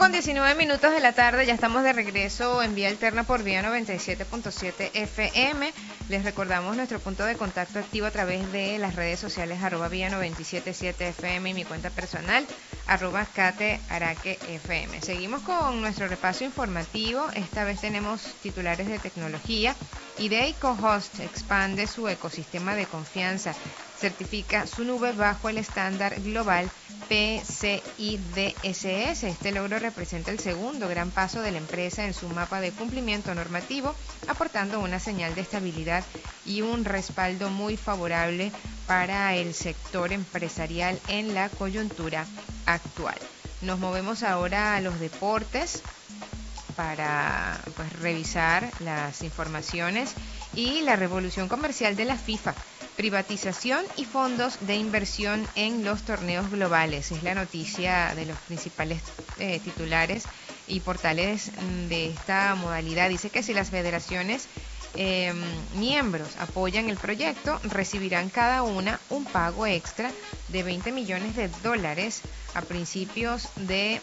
5:19 de la tarde, ya estamos de regreso en Vía Alterna por Vía 97.7 FM. Les recordamos nuestro punto de contacto activo a través de las redes sociales @Vía 977 FM y mi cuenta personal @KateAraqueFM. Seguimos con nuestro repaso informativo. Esta vez tenemos titulares de tecnología. eBay CoHost expande su ecosistema de confianza. Certifica su nube bajo el estándar global PCI DSS. Este logro representa el segundo gran paso de la empresa en su mapa de cumplimiento normativo, aportando una señal de estabilidad y un respaldo muy favorable para el sector empresarial en la coyuntura actual. Nos movemos ahora a los deportes para revisar las informaciones y la revolución comercial de la FIFA. Privatización y fondos de inversión en los torneos globales. Es la noticia de los principales titulares y portales de esta modalidad. Dice que si las federaciones miembros apoyan el proyecto, recibirán cada una un pago extra de $20 millones a principios de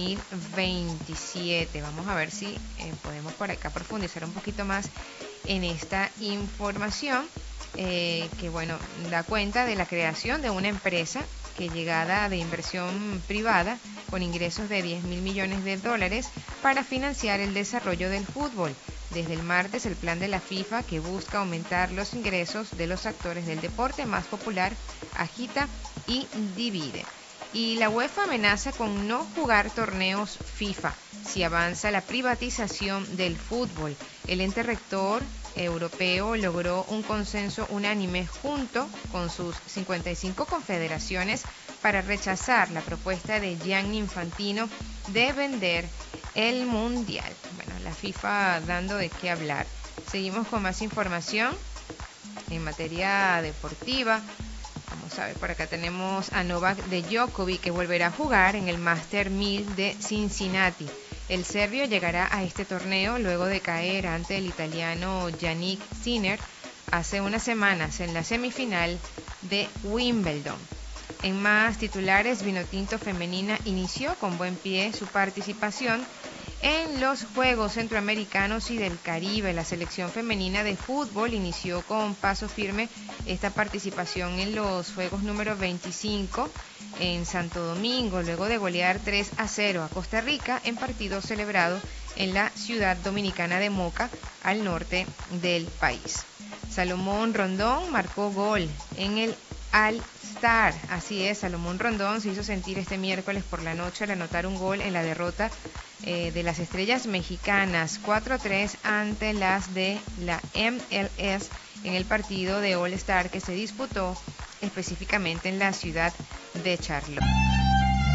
2027. Vamos a ver si podemos por acá profundizar un poquito más en esta información. Que da cuenta de la creación de una empresa que llegada de inversión privada con ingresos de $10.000 millones para financiar el desarrollo del fútbol. Desde el martes, el plan de la FIFA, que busca aumentar los ingresos de los actores del deporte más popular, agita y divide. Y la UEFA amenaza con no jugar torneos FIFA si avanza la privatización del fútbol. El ente rector europeo logró un consenso unánime junto con sus 55 confederaciones para rechazar la propuesta de Gianni Infantino de vender el mundial. Bueno, la FIFA dando de qué hablar. Seguimos con más información en materia deportiva. Vamos a ver, por acá tenemos a Novak Djokovic, que volverá a jugar en el Master 1000 de Cincinnati. El serbio llegará a este torneo luego de caer ante el italiano Yannick Sinner hace unas semanas en la semifinal de Wimbledon. En más titulares, Vinotinto Femenina inició con buen pie su participación en los Juegos Centroamericanos y del Caribe. La selección femenina de fútbol inició con paso firme esta participación en los Juegos número 25 en Santo Domingo, luego de golear 3-0 a Costa Rica en partido celebrado en la ciudad dominicana de Moca, al norte del país. Salomón Rondón marcó gol en el All-Star. Así es, Salomón Rondón se hizo sentir este miércoles por la noche al anotar un gol en la derrota de las estrellas mexicanas 4-3 ante las de la MLS en el partido de All-Star que se disputó específicamente en la ciudad de Charlotte.